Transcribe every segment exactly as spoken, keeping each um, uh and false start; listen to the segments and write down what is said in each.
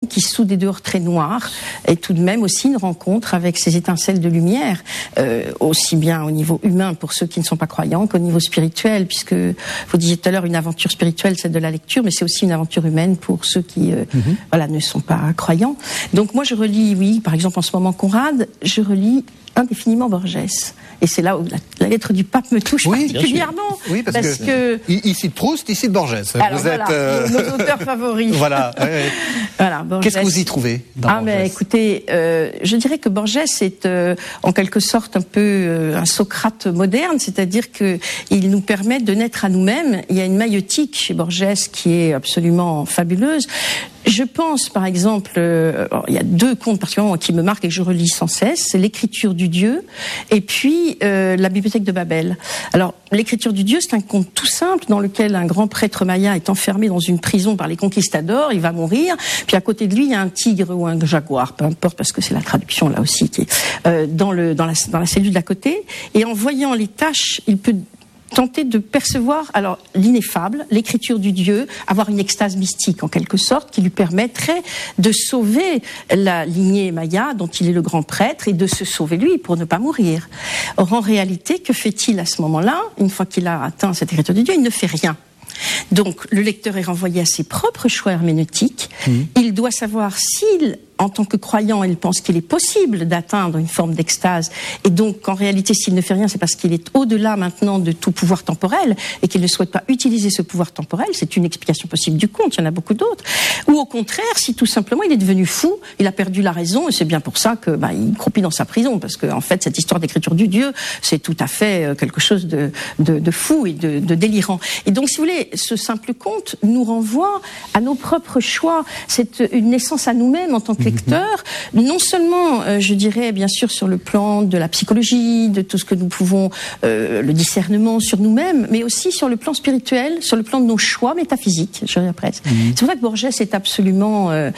qui, sous des dehors très noirs, est tout de même aussi une rencontre avec ces étincelles de lumière, euh, aussi bien au niveau humain pour ceux qui ne sont pas croyants qu'au niveau spirituel, puisque vous disiez tout à l'heure une aventure spirituelle, c'est de la lecture, mais c'est aussi une aventure humaine pour ceux qui euh, mm-hmm. voilà, ne sont pas croyants. Donc moi je relis, oui, par exemple en ce moment Conrad, je relis indéfiniment Borges. Et c'est là où la, la lettre du pape me touche oui, particulièrement. Oui, parce, parce que, que... Il, il cite Proust, il cite Borges. Alors vous voilà, êtes, euh... nos auteurs favoris. Voilà. Ouais, ouais. Voilà, Borges. Qu'est-ce que vous y trouvez dans Ah, Borges? mais écoutez, euh, je dirais que Borges est euh, en quelque sorte un peu euh, un Socrate moderne, c'est-à-dire que il nous permet de naître à nous-mêmes. Il y a une maïeutique chez Borges qui est absolument fabuleuse. Je pense, par exemple, euh, il y a deux contes particulièrement qui me marquent et que je relis sans cesse, c'est l'écriture du Dieu et puis euh, la bibliothèque de Babel. Alors, l'écriture du Dieu, c'est un conte tout simple dans lequel un grand prêtre maya est enfermé dans une prison par les conquistadors, il va mourir, puis à côté de lui, il y a un tigre ou un jaguar, peu importe, parce que c'est la traduction là aussi, qui est euh, dans, le, dans, la, dans la cellule d'à côté, et en voyant les tâches, il peut tenter de percevoir alors l'ineffable, l'écriture du Dieu, avoir une extase mystique en quelque sorte qui lui permettrait de sauver la lignée maya dont il est le grand prêtre et de se sauver lui pour ne pas mourir. Or en réalité, que fait-il à ce moment-là? Une fois qu'il a atteint cette écriture du Dieu, il ne fait rien. Donc le lecteur est renvoyé à ses propres choix herméneutiques. Mmh. Il doit savoir s'il, en tant que croyant, il pense qu'il est possible d'atteindre une forme d'extase. Et donc, en réalité, s'il ne fait rien, c'est parce qu'il est au-delà maintenant de tout pouvoir temporel et qu'il ne souhaite pas utiliser ce pouvoir temporel. C'est une explication possible du conte, il y en a beaucoup d'autres. Ou au contraire, si tout simplement il est devenu fou, il a perdu la raison, et c'est bien pour ça que bah, il croupit dans sa prison, parce que en fait, cette histoire d'écriture du Dieu, c'est tout à fait quelque chose de, de, de fou et de, de délirant. Et donc, si vous voulez, ce simple conte nous renvoie à nos propres choix. C'est une naissance à nous-mêmes en tant que lecteurs, non seulement, euh, je dirais, bien sûr, sur le plan de la psychologie, de tout ce que nous pouvons, euh, le discernement sur nous-mêmes, mais aussi sur le plan spirituel, sur le plan de nos choix métaphysiques, je dirais presque. Mmh. C'est pour ça que Borges est absolument... Euh,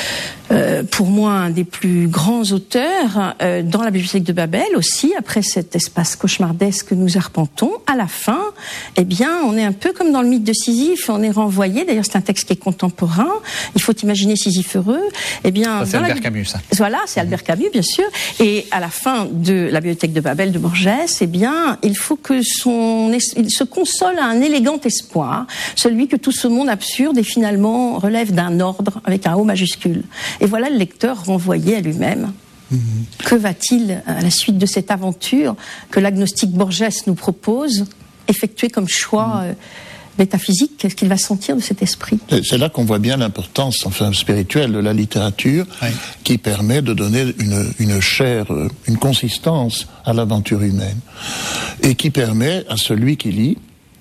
Euh, pour moi, un des plus grands auteurs euh, dans la bibliothèque de Babel aussi. Après cet espace cauchemardesque que nous arpentons, à la fin, eh bien, on est un peu comme dans le mythe de Sisyphe. On est renvoyé. D'ailleurs, c'est un texte qui est contemporain. Il faut imaginer Sisyphe heureux. Eh bien, ça, c'est Albert la... Camus, ça. Voilà, c'est Albert Camus, bien sûr. Et à la fin de la bibliothèque de Babel de Borges, eh bien, il faut que son, il se console à un élégant espoir, celui que tout ce monde absurde et finalement relève d'un ordre avec un O majuscule. Et voilà le lecteur renvoyé à lui-même. Mmh. Que va-t-il, à la suite de cette aventure que l'agnostique Borges nous propose, effectuer comme choix mmh. euh, métaphysique? Qu'est-ce qu'il va sentir de cet esprit? C'est là qu'on voit bien l'importance enfin, spirituelle de la littérature, oui. qui permet de donner une, une chair, une consistance à l'aventure humaine, et qui permet à celui qui lit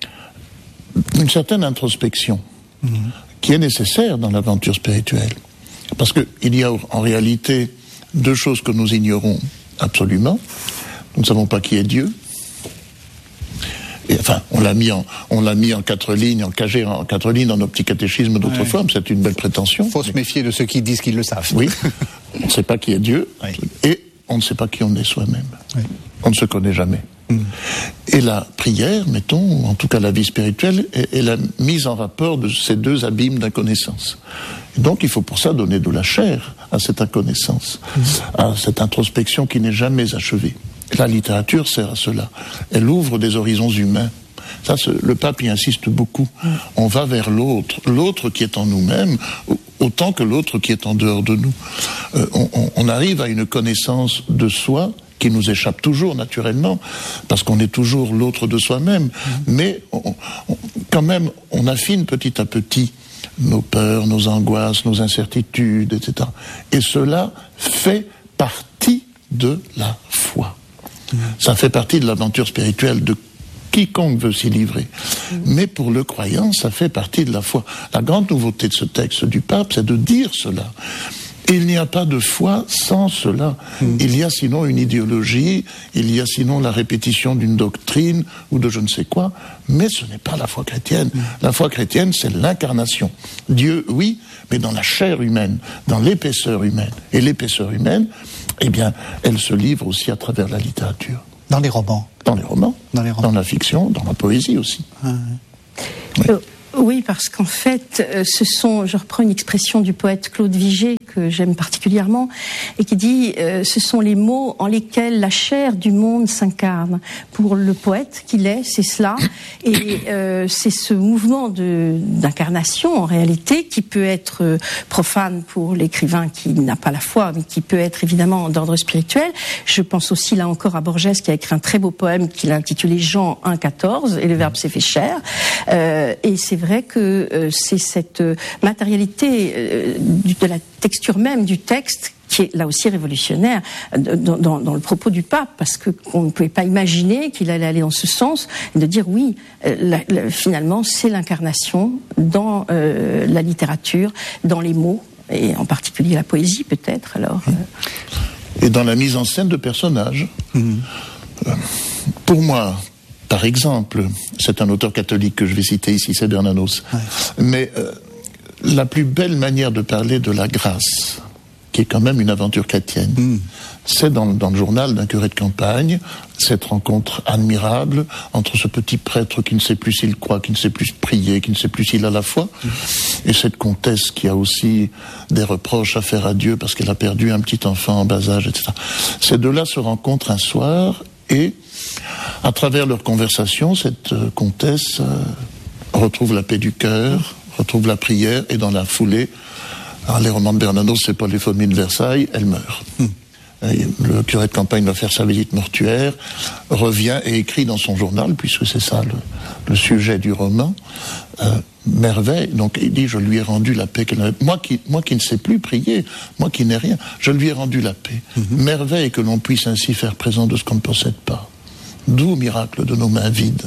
une certaine introspection, mmh. qui est nécessaire dans l'aventure spirituelle. Parce qu'il y a en réalité deux choses que nous ignorons absolument. Nous ne savons pas qui est Dieu. Et, enfin, on l'a mis en, on l'a mis en quatre lignes, en cagé en quatre lignes dans nos petits catéchismes d'autrefois, ouais. mais c'est une belle prétention. Il faut se méfier de ceux qui disent qu'ils le savent. Oui, on ne sait pas qui est Dieu, oui. et on ne sait pas qui on est soi-même. Oui. On ne se connaît jamais. Mmh. Et la prière, mettons, en tout cas la vie spirituelle, est, est la mise en rapport de ces deux abîmes d'inconnaissance. Et donc il faut pour ça donner de la chair à cette inconnaissance, mmh. à cette introspection qui n'est jamais achevée. Et la littérature sert à cela. Elle ouvre des horizons humains. Ça, le pape y insiste beaucoup. Mmh. On va vers l'autre, l'autre qui est en nous-mêmes, autant que l'autre qui est en dehors de nous. Euh, on, on, on arrive à une connaissance de soi qui nous échappe toujours naturellement, parce qu'on est toujours l'autre de soi-même, mmh. mais on, on, quand même, on affine petit à petit nos peurs, nos angoisses, nos incertitudes, et cetera. Et cela fait partie de la foi. Mmh. Ça fait partie de l'aventure spirituelle de quiconque veut s'y livrer. Mmh. Mais pour le croyant, ça fait partie de la foi. La grande nouveauté de ce texte du pape, c'est de dire cela. Il n'y a pas de foi sans cela. Mmh. Il y a sinon une idéologie, il y a sinon la répétition d'une doctrine ou de je ne sais quoi, mais ce n'est pas la foi chrétienne. Mmh. La foi chrétienne, c'est l'incarnation. Dieu, oui, mais dans la chair humaine, dans l'épaisseur humaine. Et l'épaisseur humaine, eh bien, elle se livre aussi à travers la littérature. Dans les romans. Dans les romans, dans, les romans. Dans la fiction, dans la poésie aussi. Ah, oui. euh, Oui, parce qu'en fait, ce sont, je reprends une expression du poète Claude Vigée que j'aime particulièrement, et qui dit euh, ce sont les mots en lesquels la chair du monde s'incarne. Pour le poète qu'il est, c'est cela, et euh, c'est ce mouvement de, d'incarnation en réalité qui peut être euh, profane pour l'écrivain qui n'a pas la foi, mais qui peut être évidemment d'ordre spirituel. Je pense aussi là encore à Borges qui a écrit un très beau poème qu'il a intitulé Jean un quatorze, et le Verbe s'est fait chair, euh, et c'est vrai que euh, c'est cette euh, matérialité euh, de la texture même du texte qui est là aussi révolutionnaire dans, dans, dans le propos du pape, parce que on ne pouvait pas imaginer qu'il allait aller dans ce sens, et de dire oui, euh, la, la, finalement c'est l'incarnation dans euh, la littérature, dans les mots, et en particulier la poésie peut-être. Alors euh... et dans la mise en scène de personnages. Mmh. Euh, pour moi, par exemple, c'est un auteur catholique que je vais citer ici, c'est Bernanos. Ouais. Mais euh, la plus belle manière de parler de la grâce, qui est quand même une aventure chrétienne, mm. c'est dans, dans le journal d'un curé de campagne, cette rencontre admirable entre ce petit prêtre qui ne sait plus s'il croit, qui ne sait plus prier, qui ne sait plus s'il a la foi, mm. et cette comtesse qui a aussi des reproches à faire à Dieu parce qu'elle a perdu un petit enfant en bas âge, et cetera. Ces deux-là se rencontrent un soir, et à travers leur conversation, cette euh, comtesse euh, retrouve la paix du cœur, retrouve la prière, et dans la foulée, alors les romans de Bernanos, c'est pas les Folies de Versailles, elle meurt. Mm. Et le curé de campagne va faire sa visite mortuaire, revient et écrit dans son journal, puisque c'est ça le, le sujet du roman, euh, merveille. Donc il dit, je lui ai rendu la paix qu'elle avait. Moi qui, moi qui ne sais plus prier, moi qui n'ai rien, je lui ai rendu la paix. Mm-hmm. Merveille que l'on puisse ainsi faire présent de ce qu'on ne possède pas. Doux miracle de nos mains vides.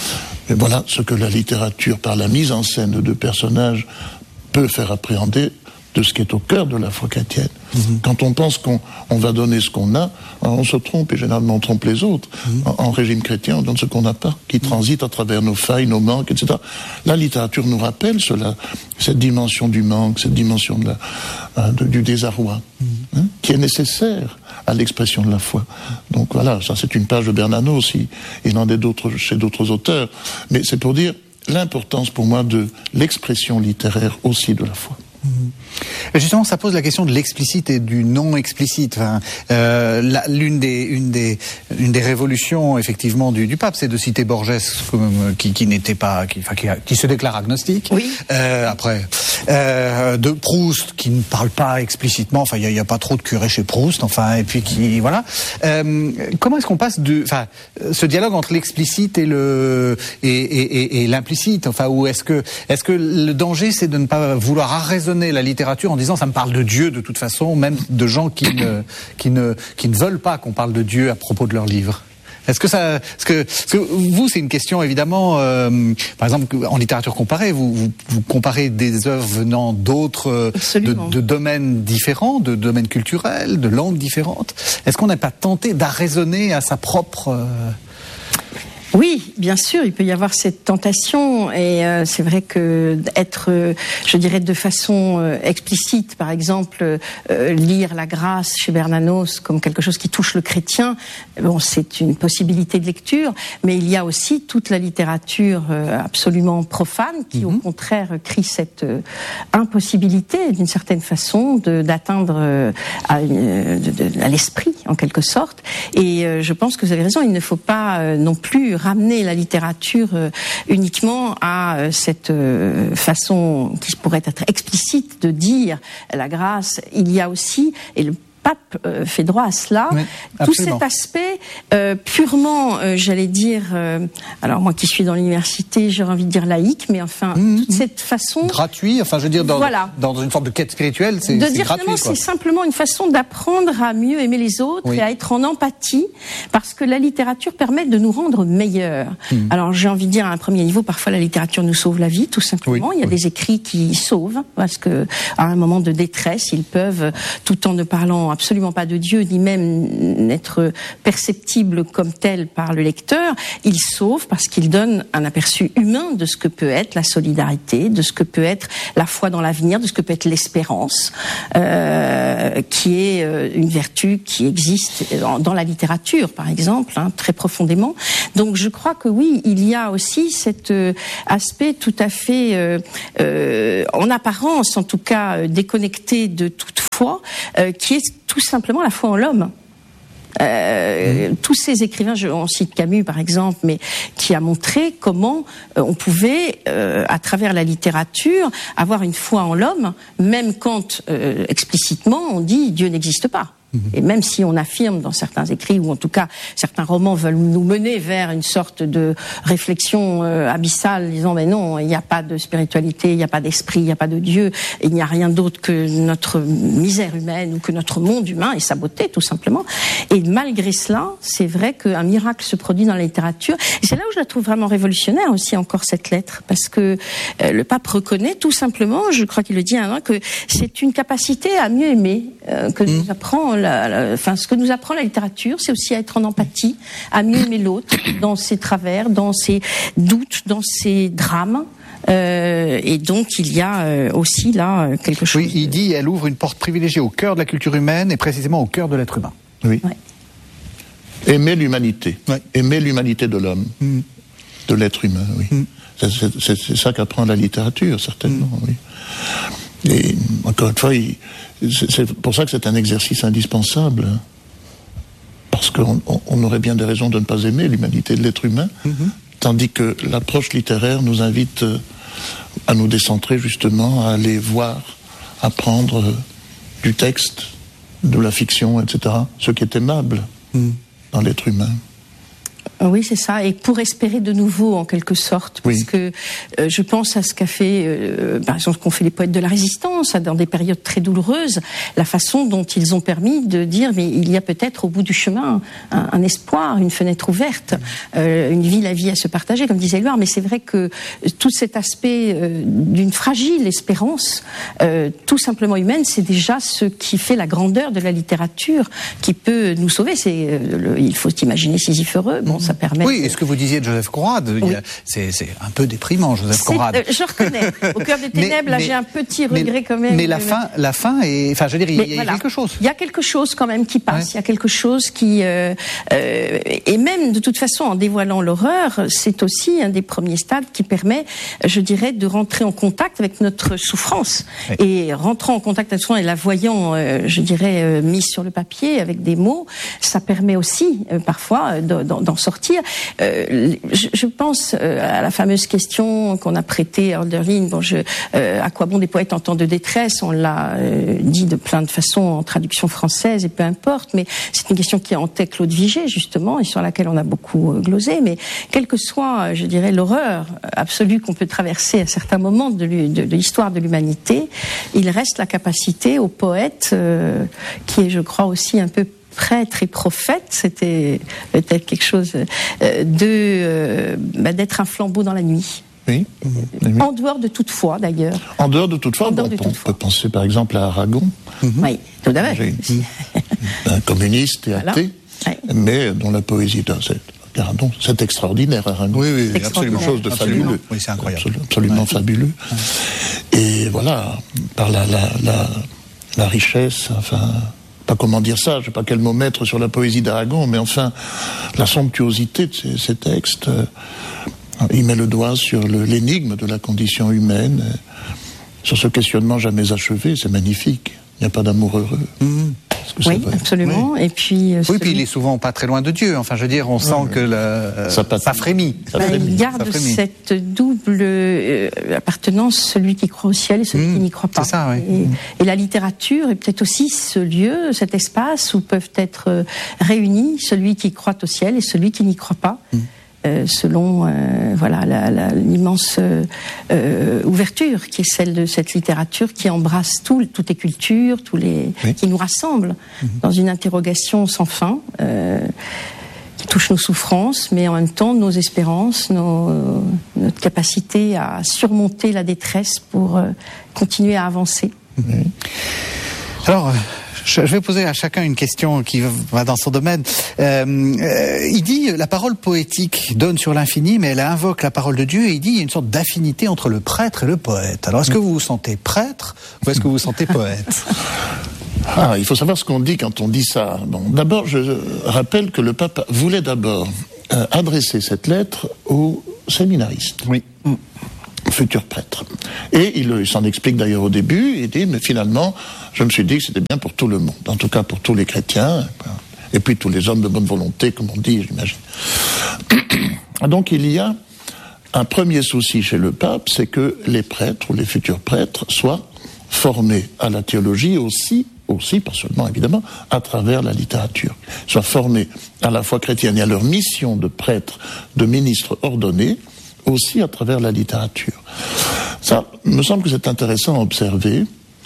Et voilà ce que la littérature, par la mise en scène de deux personnages, peut faire appréhender de ce qui est au cœur de la foi chrétienne. Mmh. Quand on pense qu'on on va donner ce qu'on a, on se trompe, et généralement on trompe les autres. Mmh. En, en régime chrétien, on donne ce qu'on n'a pas, qui transite à travers nos failles, nos manques, et cetera. La littérature nous rappelle cela, cette dimension du manque, cette dimension de la, euh, de, du désarroi, mmh. hein, qui est nécessaire à l'expression de la foi. Donc voilà, ça c'est une page de Bernanos, il, il en est d'autres chez d'autres auteurs, mais c'est pour dire l'importance pour moi de l'expression littéraire aussi de la foi. Justement, ça pose la question de l'explicite et du non explicite. Enfin, euh, la, l'une des, une des, une des révolutions effectivement du, du pape, c'est de citer Borges, comme, qui, qui n'était pas, qui, enfin, qui, qui se déclare agnostique. Oui. Euh, après, euh, de Proust, qui ne parle pas explicitement. Enfin, il n'y a, a pas trop de curés chez Proust. Enfin, et puis qui, voilà. Euh, comment est-ce qu'on passe de, enfin, ce dialogue entre l'explicite et le et, et, et, et l'implicite. Enfin, ou est-ce que, est-ce que le danger, c'est de ne pas vouloir arraisonner la littérature en disant ça me parle de Dieu de toute façon, même de gens qui ne, qui ne, qui ne veulent pas qu'on parle de Dieu à propos de leurs livres. Est-ce que ça, est-ce que, est-ce que vous, c'est une question évidemment, euh, par exemple, en littérature comparée, vous, vous, vous comparez des œuvres venant d'autres, de, de domaines différents, de domaines culturels, de langues différentes. Est-ce qu'on n'est pas tenté d'arraisonner à sa propre euh, Oui, bien sûr, il peut y avoir cette tentation, et euh, c'est vrai que être, euh, je dirais de façon euh, explicite, par exemple, euh, lire la grâce chez Bernanos comme quelque chose qui touche le chrétien, bon, c'est une possibilité de lecture, mais il y a aussi toute la littérature euh, absolument profane qui, mm-hmm. au contraire, crie cette euh, impossibilité, d'une certaine façon, de, d'atteindre euh, à, une, de, de, à l'esprit, en quelque sorte. Et euh, je pense que vous avez raison, il ne faut pas euh, non plus ramener la littérature euh, uniquement à euh, cette euh, façon qui pourrait être explicite de dire la grâce. Il y a aussi, et le pape euh, fait droit à cela, oui, tout cet aspect euh, purement, euh, j'allais dire, euh, alors moi qui suis dans l'université, j'aurais envie de dire laïque, mais enfin, mmh, toute mmh. cette façon... Gratuit, enfin je veux dire, dans, voilà. dans une forme de quête spirituelle, c'est, de c'est dire gratuit. De dire c'est simplement une façon d'apprendre à mieux aimer les autres, oui. et à être en empathie, parce que la littérature permet de nous rendre meilleurs. Mmh. Alors j'ai envie de dire, à un premier niveau, parfois la littérature nous sauve la vie, tout simplement. Oui, Il y a oui. des écrits qui sauvent, parce que à un moment de détresse, ils peuvent, tout en ne parlant absolument pas de Dieu, ni même n'être perceptible comme tel par le lecteur, il sauve parce qu'il donne un aperçu humain de ce que peut être la solidarité, de ce que peut être la foi dans l'avenir, de ce que peut être l'espérance, euh, qui est euh, une vertu qui existe dans, dans la littérature, par exemple, hein, très profondément. Donc je crois que oui, il y a aussi cet euh, aspect tout à fait, euh, euh, en apparence en tout cas, euh, déconnecté de toute foi, euh, qui est tout simplement la foi en l'homme. Euh, mmh. Tous ces écrivains, je, on cite Camus par exemple, mais qui a montré comment euh, on pouvait, euh, à travers la littérature, avoir une foi en l'homme, même quand euh, explicitement on dit Dieu n'existe pas. Et même si on affirme dans certains écrits, ou en tout cas certains romans veulent nous mener vers une sorte de réflexion euh, abyssale, disant mais non, il n'y a pas de spiritualité, il n'y a pas d'esprit, il n'y a pas de Dieu, il n'y a rien d'autre que notre misère humaine ou que notre monde humain et sa beauté tout simplement. Et malgré cela, c'est vrai qu'un miracle se produit dans la littérature. Et c'est là où je la trouve vraiment révolutionnaire aussi encore cette lettre, parce que euh, le pape reconnaît tout simplement, je crois qu'il le dit un an, que c'est une capacité à mieux aimer euh, que nous apprend La, la, enfin, ce que nous apprend la littérature, c'est aussi à être en empathie, à mieux aimer l'autre, dans ses travers, dans ses doutes, dans ses drames. Euh, et donc, il y a euh, aussi là quelque chose. Oui, il dit, elle ouvre une porte privilégiée au cœur de la culture humaine et précisément au cœur de l'être humain. Oui. Ouais. Aimer l'humanité. Ouais. Aimer l'humanité de l'homme, mm. de l'être humain, oui. Mm. C'est, c'est, c'est ça qu'apprend la littérature, certainement, mm. oui. Et encore une fois, il, c'est pour ça que c'est un exercice indispensable, parce qu'on on aurait bien des raisons de ne pas aimer l'humanité de l'être humain, mm-hmm. tandis que l'approche littéraire nous invite à nous décentrer justement, à aller voir, apprendre du texte, de la fiction, et cetera, ce qui est aimable mm. dans l'être humain. Oui, c'est ça. Et pour espérer de nouveau, en quelque sorte, parce oui. que euh, je pense à ce qu'a fait, euh, par exemple, qu'ont fait les poètes de la Résistance, dans des périodes très douloureuses, la façon dont ils ont permis de dire, mais il y a peut-être au bout du chemin un, un espoir, une fenêtre ouverte, euh, une vie, la vie à se partager, comme disait Éluard. Mais c'est vrai que tout cet aspect euh, d'une fragile espérance, euh, tout simplement humaine, c'est déjà ce qui fait la grandeur de la littérature, qui peut nous sauver. C'est, euh, le, il faut imaginer Sisyphe heureux. Bon, ça permet. Oui, et ce que vous disiez de Joseph Conrad, oui. c'est, c'est un peu déprimant, Joseph Conrad. Euh, je reconnais. Au cœur des ténèbres, mais, là, mais, j'ai un petit regret mais, quand même. Mais la fin, la fin est, enfin, je veux dire, il y a voilà. quelque chose. Il y a quelque chose quand même qui passe. Ouais. Il y a quelque chose qui, euh, euh, et même de toute façon, en dévoilant l'horreur, c'est aussi un des premiers stades qui permet, je dirais, de rentrer en contact avec notre souffrance. Ouais. Et rentrant en contact avec soi et la voyant, euh, je dirais, euh, mise sur le papier avec des mots, ça permet aussi euh, parfois euh, d'en, d'en sortir. Euh, je, je pense euh, à la fameuse question qu'on a prêtée à Hölderlin. Bon, je, euh, à quoi bon des poètes en temps de détresse? On l'a euh, dit de plein de façons en traduction française et peu importe. Mais c'est une question qui hantait Claude Vigée justement et sur laquelle on a beaucoup euh, glosé. Mais quelle que soit, je dirais, l'horreur absolue qu'on peut traverser à certains moments de, de, de l'histoire de l'humanité, il reste la capacité au poète euh, qui est, je crois, aussi un peu prêtre et prophète, c'était peut-être quelque chose euh, de euh, bah, d'être un flambeau dans la nuit. Oui. oui. En dehors de toute foi, d'ailleurs. En dehors de toute foi, bon, de toute on foi. peut penser par exemple à Aragon. Mm-hmm. Oui, tout à fait. Un communiste et athée, voilà. oui. mais dont la poésie d'un Aragon, c'est extraordinaire, Aragon. Oui, oui, c'est absolument. quelque chose de absolument. fabuleux. Oui, c'est incroyable. Absolument, absolument ouais. fabuleux. Ouais. Et voilà, par la, la, la, la richesse, enfin. Pas comment dire ça, je sais pas quel mot mettre sur la poésie d'Aragon, mais enfin, la somptuosité de ces, ces textes, euh, il met le doigt sur le, l'énigme de la condition humaine, euh, sur ce questionnement jamais achevé, c'est magnifique. Il n'y a pas d'amour heureux. Mmh. Oui, absolument. Oui. Et puis, euh, oui, celui... puis il est souvent pas très loin de Dieu. Enfin, je veux dire, on sent oui, que le, euh, ça, ça frémit. Ça frémit. Il garde ça frémit. Cette double euh, appartenance, celui qui croit au ciel et celui mmh, qui n'y croit pas. C'est ça, oui. Et, mmh. et la littérature est peut-être aussi ce lieu, cet espace où peuvent être euh, réunis celui qui croit au ciel et celui qui n'y croit pas. Mmh. Euh, selon euh, voilà la, la, l'immense euh, euh, ouverture qui est celle de cette littérature qui embrasse tout, toutes les cultures, tous les, oui. qui nous rassemble mmh. dans une interrogation sans fin, euh, qui touche nos souffrances, mais en même temps nos espérances, nos, notre capacité à surmonter la détresse pour euh, continuer à avancer. Mmh. Alors. Je vais poser à chacun une question qui va dans son domaine. Euh, euh, il dit la parole poétique donne sur l'infini, mais elle invoque la parole de Dieu et il dit il y a une sorte d'affinité entre le prêtre et le poète. Alors est-ce que vous vous sentez prêtre ou est-ce que vous vous sentez poète? Ah, il faut savoir ce qu'on dit quand on dit ça. Bon, d'abord, je rappelle que le pape voulait d'abord euh, adresser cette lettre aux séminaristes. Oui. Futur prêtre. Et il, il s'en explique d'ailleurs au début, il dit, mais finalement, je me suis dit que c'était bien pour tout le monde, en tout cas pour tous les chrétiens, et puis tous les hommes de bonne volonté, comme on dit, j'imagine. Donc il y a un premier souci chez le pape, c'est que les prêtres, ou les futurs prêtres, soient formés à la théologie aussi, aussi, pas seulement évidemment, à travers la littérature, soient formés à la foi chrétienne et à leur mission de prêtre, de ministre ordonné, aussi à travers la littérature. Ça me semble que c'est intéressant à observer.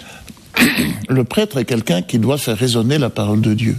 Le prêtre est quelqu'un qui doit faire résonner la parole de Dieu.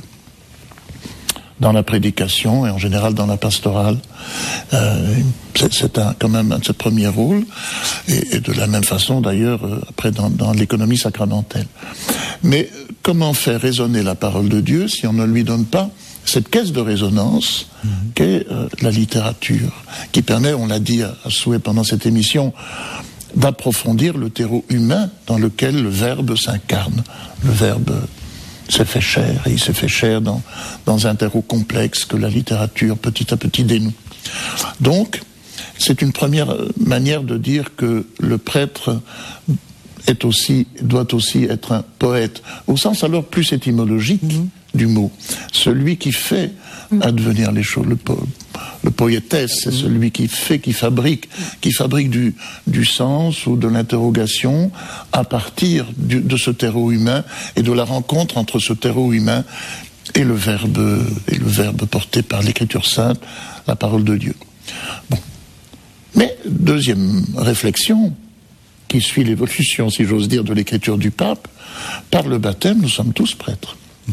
Dans la prédication et en général dans la pastorale, euh, c'est, c'est un, quand même un de ses premiers rôles, et, et de la même façon d'ailleurs euh, après dans, dans l'économie sacramentelle. Mais comment faire résonner la parole de Dieu si on ne lui donne pas cette caisse de résonance mmh. qu'est euh, la littérature, qui permet, on l'a dit à, à souhait pendant cette émission, d'approfondir le terreau humain dans lequel le Verbe s'incarne. Le Verbe s'est fait chair, et il s'est fait chair dans, dans un terreau complexe que la littérature petit à petit dénoue. Donc, c'est une première manière de dire que le prêtre est aussi, doit aussi être un poète, au sens alors plus étymologique mmh. du mot. Celui qui fait advenir les choses. Le, po, le poétesse, c'est mmh. celui qui fait, qui fabrique, qui fabrique du, du sens ou de l'interrogation à partir du, de ce terreau humain et de la rencontre entre ce terreau humain et le verbe, et le verbe porté par l'Écriture sainte, la parole de Dieu. Bon. Mais, deuxième réflexion, qui suit l'évolution, si j'ose dire, de l'écriture du pape, par le baptême, nous sommes tous prêtres. Mmh.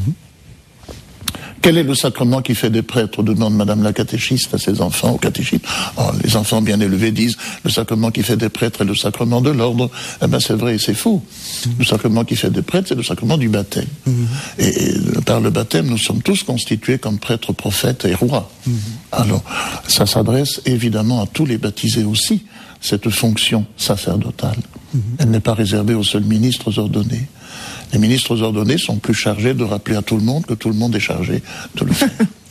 Quel est le sacrement qui fait des prêtres, demande Madame la catéchiste à ses enfants, au catéchisme. Oh, les enfants bien élevés disent, le sacrement qui fait des prêtres est le sacrement de l'ordre. Eh ben c'est vrai et c'est faux. Mmh. Le sacrement qui fait des prêtres, c'est le sacrement du baptême. Mmh. Et, et par le baptême, nous sommes tous constitués comme prêtres, prophètes et rois. Mmh. Alors, ça s'adresse évidemment à tous les baptisés aussi, cette fonction sacerdotale. Mmh. Elle n'est pas réservée aux seuls ministres ordonnés. Les ministres ordonnés sont plus chargés de rappeler à tout le monde que tout le monde est chargé de le faire.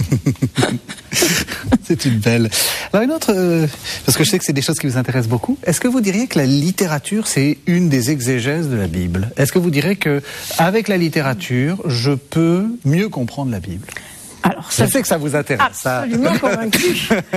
C'est une belle. Alors une autre, euh, parce que je sais que c'est des choses qui vous intéressent beaucoup. Est-ce que vous diriez que la littérature, c'est une des exégèses de la Bible? Est-ce que vous diriez que avec la littérature, je peux mieux comprendre la Bible? Alors, ça, je sais que ça vous intéresse. Absolument convaincu.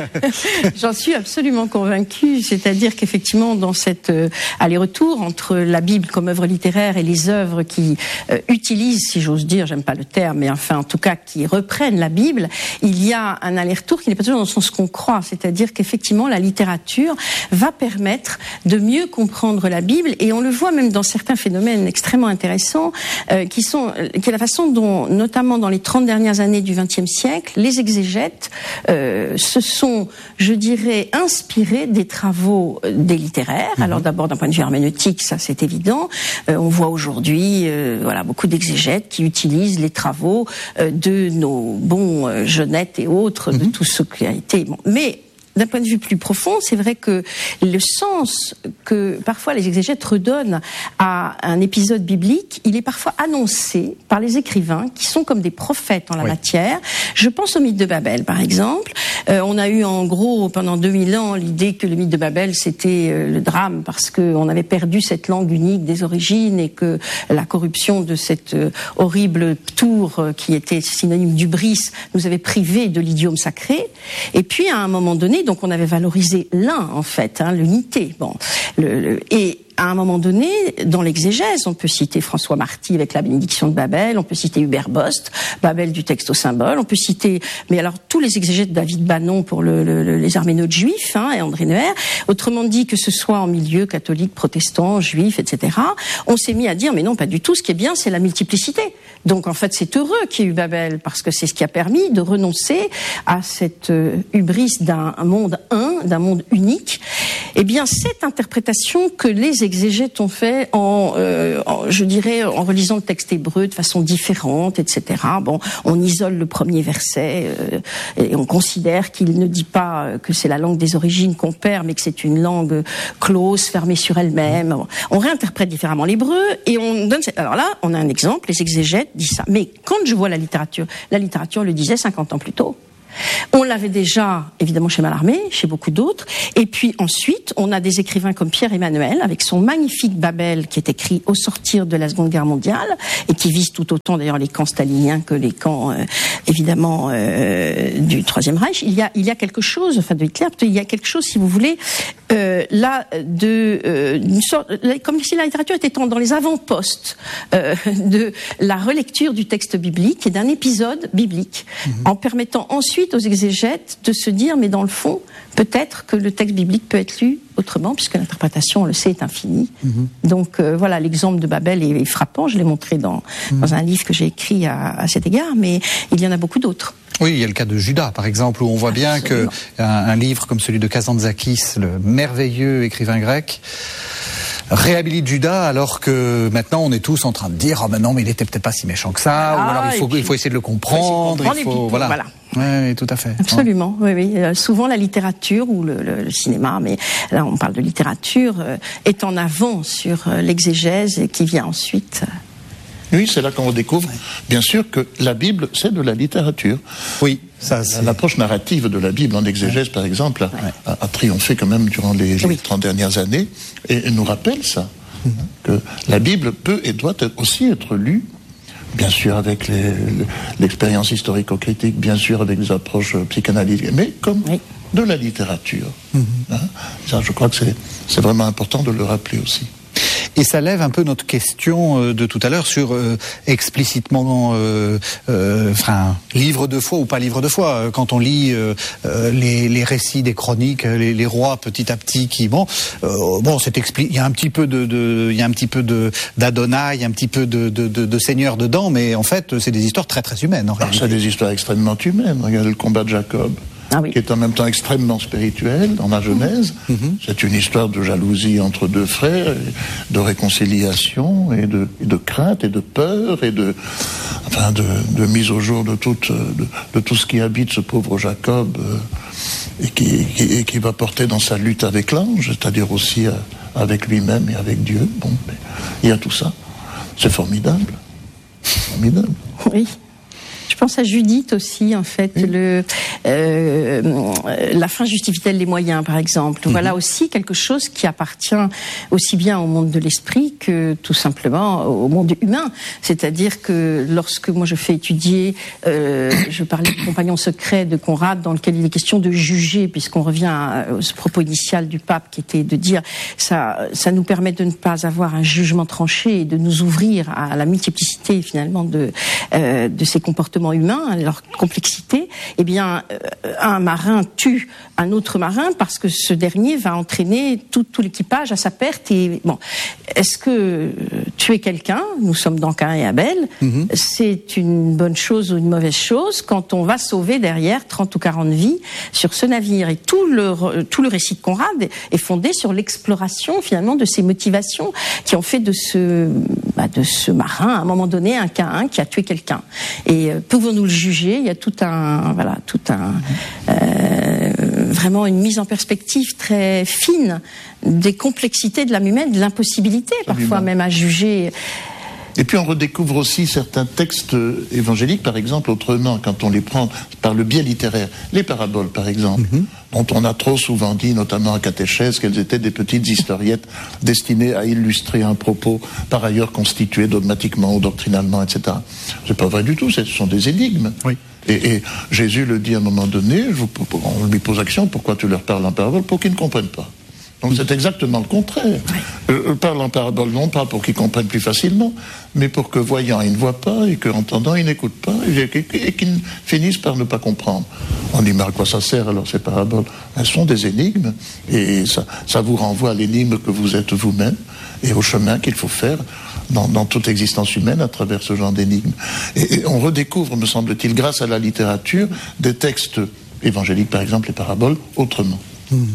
J'en suis absolument convaincu. C'est-à-dire qu'effectivement, dans cet euh, aller-retour entre la Bible comme œuvre littéraire et les œuvres qui euh, utilisent, si j'ose dire, j'aime pas le terme, mais enfin, en tout cas, qui reprennent la Bible, il y a un aller-retour qui n'est pas toujours dans le sens qu'on croit. C'est-à-dire qu'effectivement, la littérature va permettre de mieux comprendre la Bible, et on le voit même dans certains phénomènes extrêmement intéressants, euh, qui sont, qui est la façon dont, notamment dans les trente dernières années du vingtième siècle, les exégètes euh, se sont, je dirais, inspirés des travaux des littéraires. Mmh. Alors d'abord d'un point de vue herméneutique, ça c'est évident. Euh, on voit aujourd'hui, euh, voilà, beaucoup d'exégètes qui utilisent les travaux euh, de nos bons euh, Genette et autres, mmh. de tout ce qui a été. Bon. Mais d'un point de vue plus profond, c'est vrai que le sens que parfois les exégètes redonnent à un épisode biblique, il est parfois annoncé par les écrivains qui sont comme des prophètes en la oui. matière. Je pense au mythe de Babel, par exemple. Euh, on a eu en gros pendant deux mille ans l'idée que le mythe de Babel c'était euh, le drame parce qu'on avait perdu cette langue unique des origines et que la corruption de cette euh, horrible tour euh, qui était synonyme d'hubris nous avait privés de l'idiome sacré. Et puis à un moment donné, donc on avait valorisé l'un en fait, hein, l'unité. Bon, le, le, et à un moment donné, dans l'exégèse, on peut citer François Marty avec la bénédiction de Babel, on peut citer Hubert Bost, Babel du texte au symbole, on peut citer, mais alors tous les exégètes, David Bannon pour le, le, les herméneutes juifs, hein, et André Neuer. Autrement dit, que ce soit en milieu catholique, protestant, juif, et cetera, on s'est mis à dire, mais non, pas du tout. Ce qui est bien, c'est la multiplicité. Donc en fait, c'est heureux qu'il y ait eu Babel parce que c'est ce qui a permis de renoncer à cette euh, hubris d'un monde un, d'un monde unique. Eh bien, cette interprétation que les les exégètes ont fait en, euh, en, je dirais, en relisant le texte hébreu de façon différente, et cetera. Bon, on isole le premier verset euh, et on considère qu'il ne dit pas que c'est la langue des origines qu'on perd, mais que c'est une langue close, fermée sur elle-même. On réinterprète différemment l'hébreu et on donne. Alors là, on a un exemple. Les exégètes disent ça. Mais quand je vois la littérature, la littérature le disait cinquante ans plus tôt. On l'avait déjà, évidemment, chez Mallarmé, chez beaucoup d'autres. Et puis ensuite, on a des écrivains comme Pierre Emmanuel, avec son magnifique Babel, qui est écrit au sortir de la Seconde Guerre mondiale, et qui vise tout autant, d'ailleurs, les camps staliniens que les camps, euh, évidemment, euh, du Troisième Reich. Il y a, il y a quelque chose, enfin de Hitler, il y a quelque chose, si vous voulez, euh, là, de, euh, une sorte, comme si la littérature était dans les avant-postes euh, de la relecture du texte biblique et d'un épisode biblique, mmh. en permettant ensuite aux exégètes de se dire, mais dans le fond, peut-être que le texte biblique peut être lu autrement, puisque l'interprétation, on le sait, est infinie. Mm-hmm. Donc euh, voilà, l'exemple de Babel est, est frappant, je l'ai montré dans, mm-hmm. dans un livre que j'ai écrit à, à cet égard, mais il y en a beaucoup d'autres. Oui, il y a le cas de Judas, par exemple, où on voit bien qu'un un livre comme celui de Kazantzakis, le merveilleux écrivain grec, réhabilite Judas, alors que maintenant on est tous en train de dire, ah oh, ben non, mais il était peut-être pas si méchant que ça, ah, ou alors il faut, puis, il faut essayer de le comprendre, il faut, voilà. voilà. Oui, tout à fait. Absolument, oui, oui. Euh, souvent la littérature ou le, le, le cinéma, mais là on parle de littérature, euh, est en avant sur euh, l'exégèse et qui vient ensuite. Euh... Oui, c'est là qu'on découvre, bien sûr, que la Bible, c'est de la littérature. Oui, ça, c'est... L'approche narrative de la Bible en exégèse, par exemple, a, ouais. a, a triomphé quand même durant les, les oui. trente dernières années, et, et nous rappelle ça, mmh. que la Bible peut et doit aussi être lue, bien sûr avec les, l'expérience historico-critique, bien sûr avec des approches psychanalytiques, mais comme oui. de la littérature. Mmh. Hein, ça, je crois que c'est, c'est vraiment important de le rappeler aussi. Et ça lève un peu notre question de tout à l'heure sur euh, explicitement, euh, euh, enfin, livre de foi ou pas livre de foi. Quand on lit euh, les, les récits des chroniques, les, les rois petit à petit qui, bon, euh, bon, c'est expli- il y a un petit peu de, de, il y a un petit peu de d'Adonai, il y a un petit peu de, de, de, de Seigneur dedans, mais en fait, c'est des histoires très très humaines. En réalité. C'est des histoires extrêmement humaines. Regardez le combat de Jacob. Ah oui. Qui est en même temps extrêmement spirituel dans la Genèse. Mmh. C'est une histoire de jalousie entre deux frères, de réconciliation et de, et de crainte et de peur et de, enfin de, de mise au jour de tout, de, de tout ce qui habite ce pauvre Jacob euh, et, qui, qui, et qui va porter dans sa lutte avec l'ange, c'est-à-dire aussi euh, avec lui-même et avec Dieu. Bon, mais il y a tout ça. C'est formidable. Formidable. Oui. Je pense à Judith aussi, en fait, oui. le, euh, la fin justifie-t-elle les moyens, par exemple. Mm-hmm. Voilà aussi quelque chose qui appartient aussi bien au monde de l'esprit que tout simplement au monde humain. C'est-à-dire que lorsque moi je fais étudier, euh, je parlais du compagnon secret de Conrad, dans lequel il est question de juger, puisqu'on revient à, à ce propos initial du pape qui était de dire ça, ça nous permet de ne pas avoir un jugement tranché et de nous ouvrir à la multiplicité finalement de, euh, de ces comportements humains, leur complexité. Eh bien, euh, un marin tue un autre marin parce que ce dernier va entraîner tout, tout l'équipage à sa perte. Et bon, est-ce que euh, tuer quelqu'un, nous sommes dans Caïn et Abel, mm-hmm. c'est une bonne chose ou une mauvaise chose quand on va sauver derrière trente ou quarante vies sur ce navire? Et tout le tout le récit de Conrad est fondé sur l'exploration finalement de ces motivations qui ont fait de ce bah, de ce marin à un moment donné un Caïn qui a tué quelqu'un. Et euh, pouvons-nous le juger? Il y a tout un voilà tout un euh, vraiment une mise en perspective très fine des complexités de l'âme humaine, de l'impossibilité parfois même à juger. Et puis on redécouvre aussi certains textes évangéliques, par exemple, autrement, quand on les prend par le biais littéraire. Les paraboles, par exemple, mm-hmm. dont on a trop souvent dit, notamment en catéchèse, qu'elles étaient des petites historiettes destinées à illustrer un propos, par ailleurs constitué dogmatiquement ou doctrinalement, et cetera. C'est pas vrai du tout, ce sont des énigmes. Oui. Et, et Jésus le dit à un moment donné, je, on lui pose action, pourquoi tu leur parles en parabole? Pour qu'ils ne comprennent pas. Donc c'est exactement le contraire. Euh, parle en parabole non pas pour qu'ils comprennent plus facilement, mais pour que voyant ils ne voient pas et qu'entendant ils n'écoutent pas et, et, et qu'ils finissent par ne pas comprendre. On dit mais à quoi ça sert alors ces paraboles? Elles sont des énigmes et ça, ça vous renvoie à l'énigme que vous êtes vous-même et au chemin qu'il faut faire dans, dans toute existence humaine à travers ce genre d'énigmes. Et, et on redécouvre, me semble-t-il, grâce à la littérature, des textes évangéliques par exemple, les paraboles, autrement. Mmh.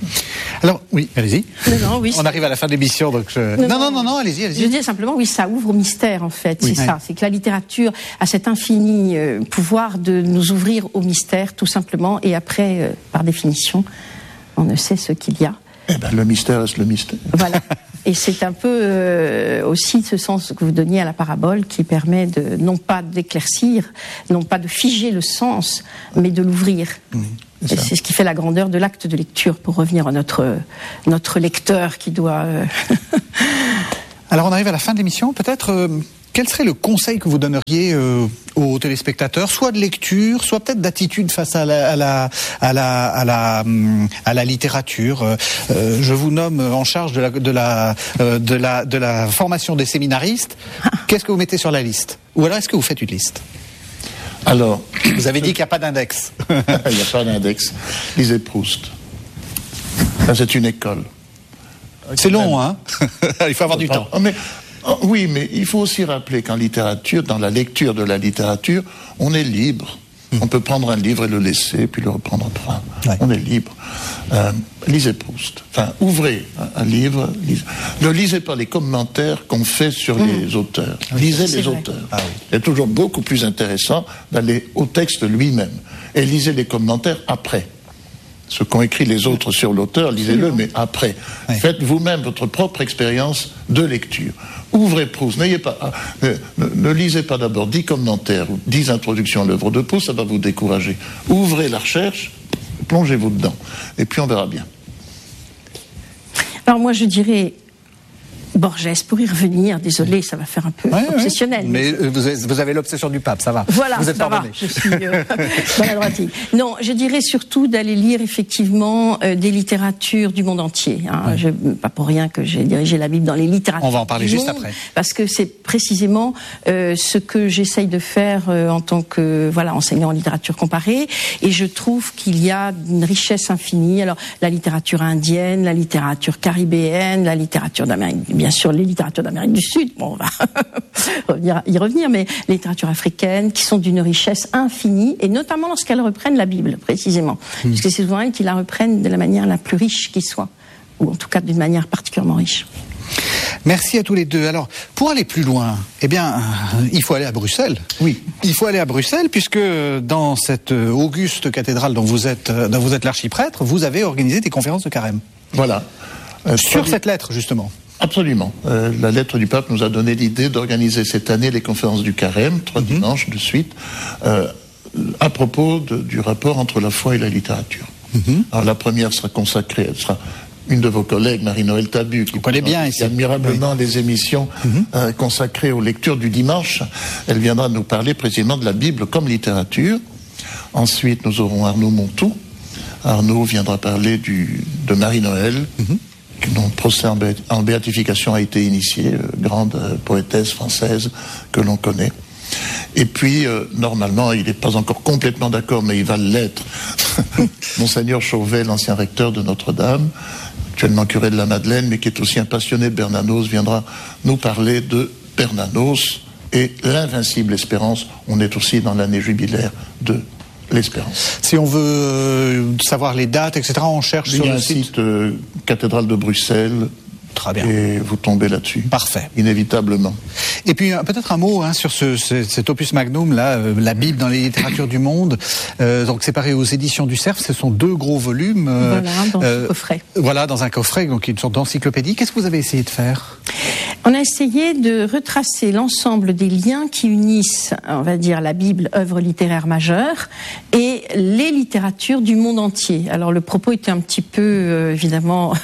Alors, oui, allez-y. Non, non, oui, on arrive à la fin de l'émission, donc je... Non, non, non, non, non allez-y, allez-y. Je dis simplement, oui, ça ouvre au mystère, en fait. Oui. C'est ouais. ça. C'est que la littérature a cet infini euh, pouvoir de nous ouvrir au mystère, tout simplement. Et après, euh, par définition, on ne sait ce qu'il y a. Eh ben, le mystère reste le mystère. Voilà. Et c'est un peu euh, aussi ce sens que vous donniez à la parabole qui permet de, non pas d'éclaircir, non pas de figer le sens, mais de l'ouvrir. Mmh, c'est, c'est ce qui fait la grandeur de l'acte de lecture, pour revenir à notre, notre lecteur qui doit... Euh... Alors on arrive à la fin de l'émission, peut-être... Euh... Quel serait le conseil que vous donneriez euh, aux téléspectateurs, soit de lecture, soit peut-être d'attitude face à la à la à la à la, à la littérature. Euh, je vous nomme en charge de la de la euh, de la de la formation des séminaristes. Qu'est-ce que vous mettez sur la liste? Ou alors est-ce que vous faites une liste? Alors, vous avez dit qu'il n'y a pas d'index. Il n'y a pas d'index. Lisez Proust. C'est une école. C'est long, hein. Il faut avoir du temps. Mais, Oh, oui, mais il faut aussi rappeler qu'en littérature, dans la lecture de la littérature, on est libre. Mmh. On peut prendre un livre et le laisser, puis le reprendre après. Ouais. On est libre. Euh, lisez Proust. Enfin, ouvrez un, un livre. Lisez. Ne lisez pas les commentaires qu'on fait sur mmh. les auteurs. Oui, lisez les vrai. auteurs. Ah, oui. C'est toujours beaucoup plus intéressant d'aller au texte lui-même. Et lisez les commentaires après. Ce qu'ont écrit les autres sur l'auteur, lisez-le, mais après. Oui. Faites vous-même votre propre expérience de lecture. Ouvrez Proust. N'ayez pas, euh, ne, ne lisez pas d'abord dix commentaires ou dix introductions à l'œuvre de Proust, ça va vous décourager. Ouvrez la recherche, plongez-vous dedans. Et puis on verra bien. Alors moi je dirais... Borges, pour y revenir, désolé, ça va faire un peu ouais, obsessionnel. Ouais. Mais, mais vous, avez, vous avez l'obsession du pape, ça va. Voilà, vous êtes ça pardonné. va, je suis euh, dans la droite ligne. Non, je dirais surtout d'aller lire effectivement euh, des littératures du monde entier. Hein. Ouais. Je, pas pour rien que j'ai dirigé la Bible dans les littératures. On va en parler du juste monde, après. Parce que c'est précisément euh, ce que j'essaye de faire euh, en tant que voilà enseignant en littérature comparée. Et je trouve qu'il y a une richesse infinie. Alors la littérature indienne, la littérature caribéenne, la littérature d'Amérique. Bien sûr, les littératures d'Amérique du Sud, bon, on va revenir, y revenir, mais les littératures africaines qui sont d'une richesse infinie, et notamment lorsqu'elles reprennent la Bible, précisément. Mmh. Parce que c'est souvent elles qui la reprennent de la manière la plus riche qui soit, ou en tout cas d'une manière particulièrement riche. Merci à tous les deux. Alors, pour aller plus loin, eh bien, euh, il faut aller à Bruxelles. Oui. Il faut aller à Bruxelles, puisque dans cette auguste cathédrale dont vous êtes, dont vous êtes l'archiprêtre, vous avez organisé des conférences de carême. Voilà. Euh, Sur cette lettre, justement. Absolument. Euh, la lettre du pape nous a donné l'idée d'organiser cette année les conférences du carême, trois mm-hmm. dimanches de suite, euh, à propos de, du rapport entre la foi et la littérature. Mm-hmm. Alors la première sera consacrée, elle sera une de vos collègues, Marie-Noël Tabu, qui connaît bien ici. admirablement oui. les émissions mm-hmm. euh, consacrées aux lectures du dimanche. Elle viendra nous parler précisément de la Bible comme littérature. Ensuite, nous aurons Arnaud Montou. Arnaud viendra parler du, de Marie-Noël. Mm-hmm. dont le procès en, bé- en béatification a été initié, euh, grande euh, poétesse française que l'on connaît. Et puis, euh, normalement, il n'est pas encore complètement d'accord, mais il va l'être. Monseigneur Chauvet, l'ancien recteur de Notre-Dame, actuellement curé de la Madeleine, mais qui est aussi un passionné de Bernanos, viendra nous parler de Bernanos et l'invincible espérance. On est aussi dans l'année jubilaire de l'Espérance. Si on veut euh, savoir les dates, et cetera, on cherche Il sur y a le un site, site euh, cathédrale de Bruxelles. Très bien. Et vous tombez là-dessus. Parfait. Inévitablement. Et puis peut-être un mot hein, sur ce, ce, cet opus magnum là, euh, la Bible dans les littératures du monde. Euh, donc séparé aux éditions du Cerf, ce sont deux gros volumes. Euh, voilà, dans euh, un coffret. Voilà, dans un coffret, donc une sorte d'encyclopédie. Qu'est-ce que vous avez essayé de faire ? On a essayé de retracer l'ensemble des liens qui unissent, on va dire, la Bible, œuvre littéraire majeure, et les littératures du monde entier. Alors le propos était un petit peu, euh, évidemment,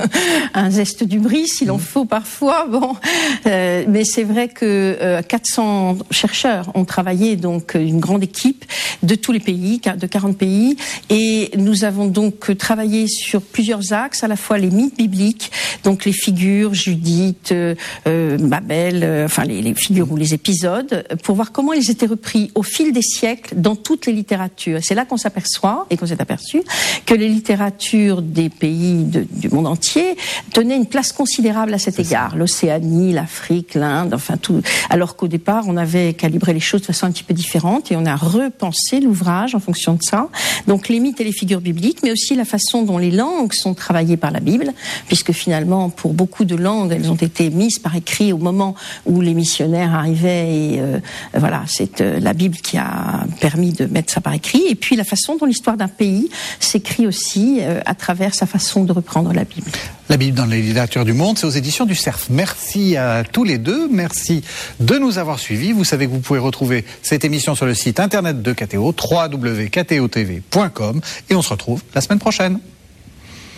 un zeste d'hubris, s'il en faut parfois, bon, euh, mais c'est vrai que euh, quatre cents chercheurs ont travaillé, donc une grande équipe de tous les pays, de quarante pays, et nous avons donc travaillé sur plusieurs axes, à la fois les mythes bibliques, donc les figures, Judith, euh, Euh, Babel, euh, enfin les, les figures ou les épisodes, pour voir comment ils étaient repris au fil des siècles dans toutes les littératures. C'est là qu'on s'aperçoit et qu'on s'est aperçu que les littératures des pays de, du monde entier tenaient une place bouleverse considérable à cet C'est égard. Ça. L'Océanie, l'Afrique, l'Inde, enfin tout. Alors qu'au départ, on avait calibré les choses de façon un petit peu différente et on a repensé l'ouvrage en fonction de ça. Donc les mythes et les figures bibliques, mais aussi la façon dont les langues sont travaillées par la Bible, puisque finalement, pour beaucoup de langues, elles ont été mises par écrit au moment où les missionnaires arrivaient et euh, voilà, c'est euh, la Bible qui a permis de mettre ça par écrit. Et puis la façon dont l'histoire d'un pays s'écrit aussi euh, à travers sa façon de reprendre la Bible. La Bible dans les littératures du monde, c'est aux éditions du Cerf. Merci à tous les deux, merci de nous avoir suivis. Vous savez que vous pouvez retrouver cette émission sur le site internet de K T O, w w w point k t o t v point com, et on se retrouve la semaine prochaine.